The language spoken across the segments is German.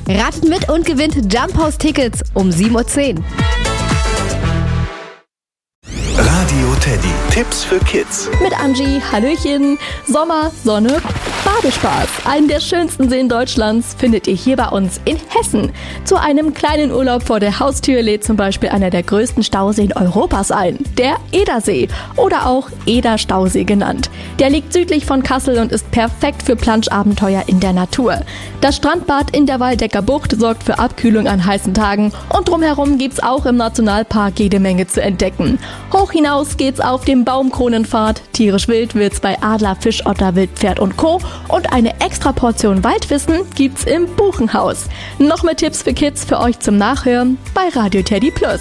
Ratet mit und gewinnt Jump House Tickets um 7:10 Uhr. Radio Teddy. Tipps für Kids. Mit Angie, Hallöchen. Sommer, Sonne, Badespaß. Einen der schönsten Seen Deutschlands findet ihr hier bei uns in Hessen. Zu einem kleinen Urlaub vor der Haustür lädt zum Beispiel einer der größten Stauseen Europas ein, der Edersee oder auch Eder-Stausee genannt. Der liegt südlich von Kassel und ist perfekt für Planschabenteuer in der Natur. Das Strandbad in der Waldecker Bucht sorgt für Abkühlung an heißen Tagen und drumherum gibt's auch im Nationalpark jede Menge zu entdecken. Hoch hinaus geht's auf dem Baumkronenpfad, tierisch wild wird's bei Adler, Fischotter, Wildpferd und Co. Und eine extra Portion Waldwissen gibt's im Buchenhaus. Noch mehr Tipps für Kids für euch zum Nachhören bei Radio Teddy Plus.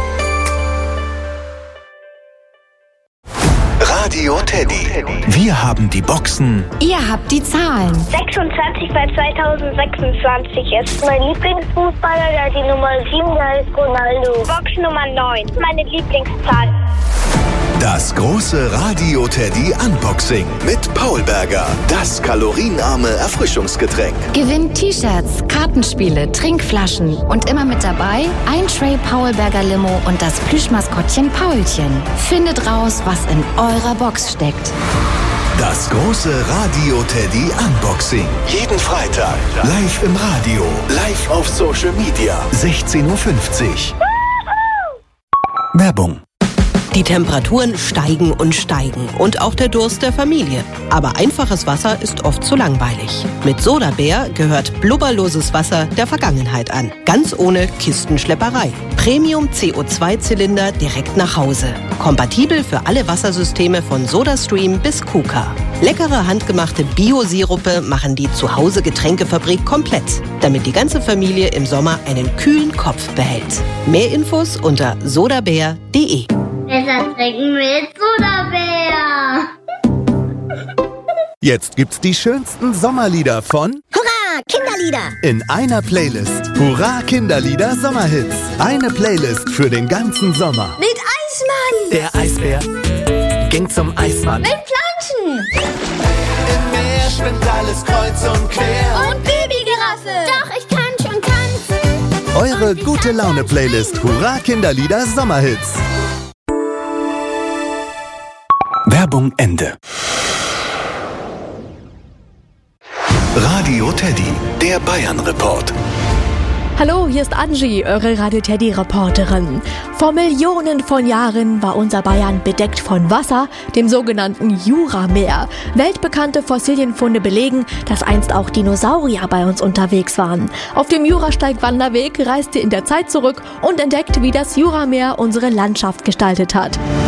Radio Teddy. Wir haben die Boxen. Ihr habt die Zahlen. 26 bei 2026 ist mein Lieblingsfußballer, der die Nummer 7, der ist Ronaldo. Box Nummer 9, meine Lieblingszahl. Das große Radio Teddy Unboxing mit Paul Berger. Das kalorienarme Erfrischungsgetränk. Gewinnt T-Shirts, Kartenspiele, Trinkflaschen und immer mit dabei ein Tray Paul Berger Limo und das Plüschmaskottchen Paulchen. Findet raus, was in eurer Box steckt. Das große Radio Teddy Unboxing. Jeden Freitag. Live im Radio. Live auf Social Media. 16:50 Uhr. Werbung. Die Temperaturen steigen und steigen und auch der Durst der Familie. Aber einfaches Wasser ist oft zu langweilig. Mit Sodabär gehört blubberloses Wasser der Vergangenheit an. Ganz ohne Kistenschlepperei. Premium CO2-Zylinder direkt nach Hause. Kompatibel für alle Wassersysteme von SodaStream bis KUKA. Leckere handgemachte Bio-Sirupe machen die Zuhause-Getränkefabrik komplett, damit die ganze Familie im Sommer einen kühlen Kopf behält. Mehr Infos unter sodabär.de. Besser trinken mit Sodabär. Jetzt gibt's die schönsten Sommerlieder von Hurra, Kinderlieder. in einer Playlist. Hurra Kinderlieder Sommerhits. Eine Playlist für den ganzen Sommer. Mit Eismann. Der Eisbär ging zum Eismann. Mit Planschen. Im Meer schwimmt alles kreuz und quer. Und Babygiraffe. Doch, ich kann schon tanzen. Eure gute Laune-Playlist. Hurra Kinderlieder Sommerhits. Werbung Ende. Radio Teddy, der Bayern-Report. Hallo, hier ist Angie, eure Radio Teddy Reporterin. Vor Millionen von Jahren war unser Bayern bedeckt von Wasser, dem sogenannten Jurameer. Weltbekannte Fossilienfunde belegen, dass einst auch Dinosaurier bei uns unterwegs waren. Auf dem Jurasteig-Wanderweg reist ihr in der Zeit zurück und entdeckt, wie das Jurameer unsere Landschaft gestaltet hat.